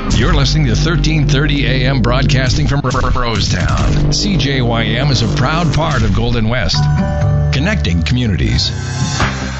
You're listening to 1330 AM broadcasting from Rosetown. CJYM is a proud part of Golden West, connecting communities.